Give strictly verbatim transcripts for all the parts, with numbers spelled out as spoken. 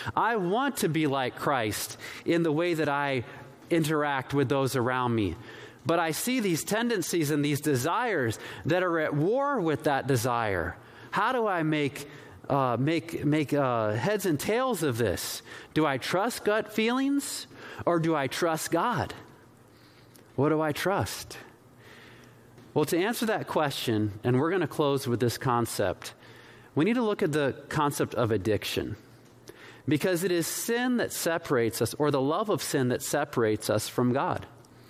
I want to be like Christ in the way that I interact with those around me. But I see these tendencies and these desires that are at war with that desire. How do I make uh, make make uh, heads and tails of this? Do I trust gut feelings or do I trust God? What do I trust? Well, to answer that question, and we're going to close with this concept, we need to look at the concept of addiction. Because it is sin that separates us, or the love of sin that separates us from God.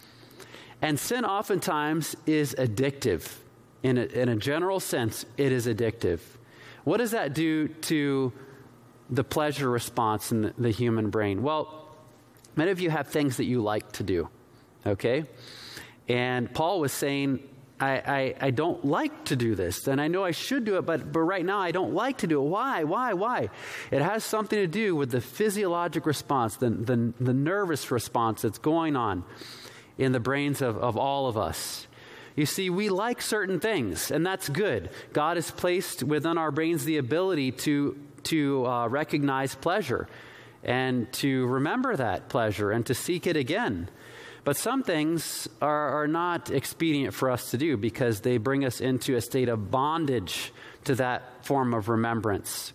And sin oftentimes is addictive. In a, in a general sense, it is addictive. What does that do to the pleasure response in the, the human brain? Well, many of you have things that you like to do, okay? And Paul was saying, I, I, I don't like to do this, and I know I should do it, but, but right now I don't like to do it. Why? Why? Why? It has something to do with the physiologic response, the, the, the nervous response that's going on in the brains of, of all of us. You see, we like certain things, and that's good. God has placed within our brains the ability to, to uh, recognize pleasure and to remember that pleasure and to seek it again. But some things are, are not expedient for us to do because they bring us into a state of bondage to that form of remembrance.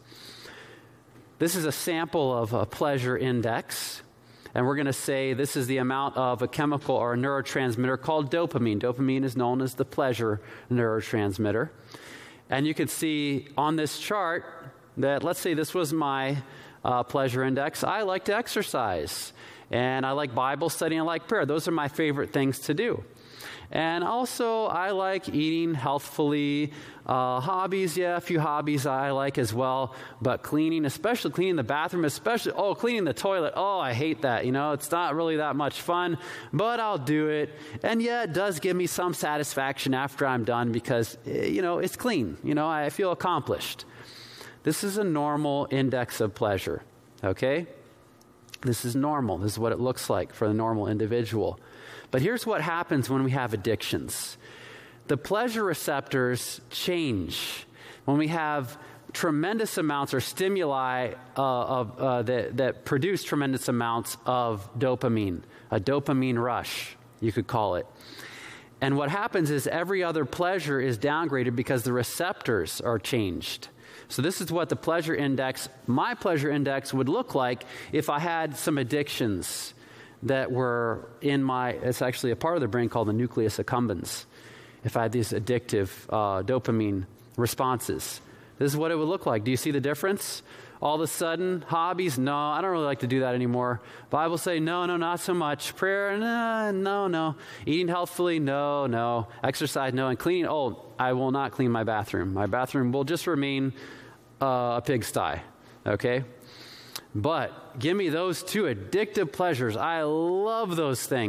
This is a sample of a pleasure index. And we're going to say this is the amount of a chemical or a neurotransmitter called dopamine. Dopamine is known as the pleasure neurotransmitter. And you can see on this chart that, let's say this was my uh, pleasure index. I like to exercise. And I like Bible study and I like prayer. Those are my favorite things to do. And also, I like eating healthfully. Uh, hobbies, yeah, a few hobbies I like as well. But cleaning, especially cleaning the bathroom, especially, oh, cleaning the toilet. Oh, I hate that. You know, it's not really that much fun, but I'll do it. And yeah, it does give me some satisfaction after I'm done because, you know, it's clean. You know, I feel accomplished. This is a normal index of pleasure, okay? This is normal. This is what it looks like for the normal individual. But here's what happens when we have addictions. The pleasure receptors change when we have tremendous amounts or stimuli uh, of, uh, that, that produce tremendous amounts of dopamine, a dopamine rush, you could call it. And what happens is every other pleasure is downgraded because the receptors are changed. So this is what the pleasure index, my pleasure index would look like if I had some addictions that were in my, it's actually a part of the brain called the nucleus accumbens. If I had these addictive uh, dopamine responses, this is what it would look like. Do you see the difference? All of a sudden, hobbies, no, I don't really like to do that anymore. Bible say, no, no, not so much. Prayer, no, no, no. Eating healthfully, no, no. Exercise, no. And cleaning, oh, I will not clean my bathroom. My bathroom will just remain uh, a pigsty, okay? But give me those two addictive pleasures. I love those things.